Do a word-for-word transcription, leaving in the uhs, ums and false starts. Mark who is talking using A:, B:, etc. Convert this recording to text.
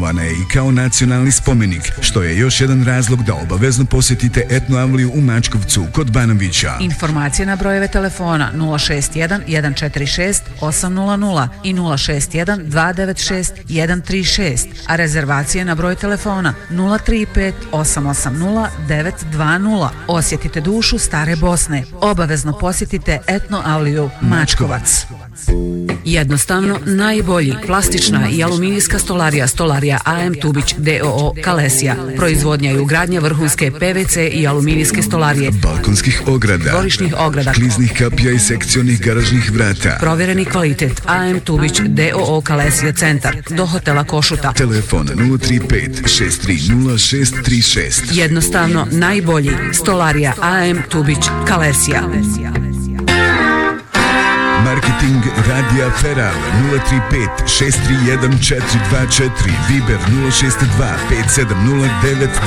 A: vrednovana je i kao nacionalni spomenik, što je još jedan razlog da obavezno posjetite Etno avliju u Mačkovcu kod Banovića.
B: Informacije na brojeve telefona nula šest jedan jedan četiri šest osam nula nula i nula šest jedan dva devet šest jedan tri šest, a rezervacije na broj telefona nula tri pet osam osam nula devet dva nula. Osjetite dušu stare Bosne. Obavezno posjetite Etno avliju Mačkovac. Jednostavno najbolji plastična i aluminijska stolarija Stolarija A M Tubić D O O Kalesija. Proizvodnja i ugradnja vrhunske P V C i aluminijske stolarije,
A: balkonskih ograda,
B: dvorišnih ograda,
A: kliznih kapija i sekcionih garažnih vrata.
B: Provjereni kvalitet A M Tubić D O O Kalesija Centar do hotela Košuta.
A: Telefon nula tri pet šest tri nula šest tri šest.
B: Jednostavno najbolji Stolarija A M Tubić Kalesija.
A: Marketing Radija Feral nula tri pet šest tri jedan četiri dva četiri, Viber nula šest dva pet sedam nula devet